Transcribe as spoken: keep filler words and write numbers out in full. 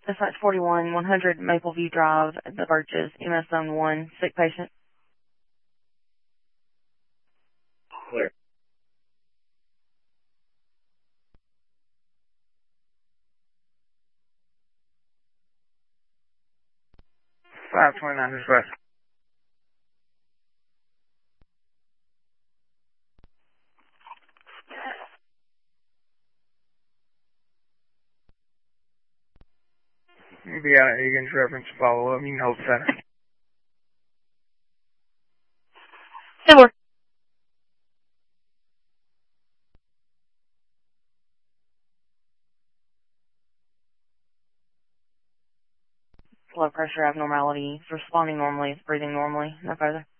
Dispatch forty-one, one hundred Mapleview Drive, The Birches, M S Zone one, sick patient. Clear. five twenty-nine dispatch. You'll be out at Egan's reference follow up. You can hold center. Similar. Blood pressure abnormality. It's responding normally. It's breathing normally. No further.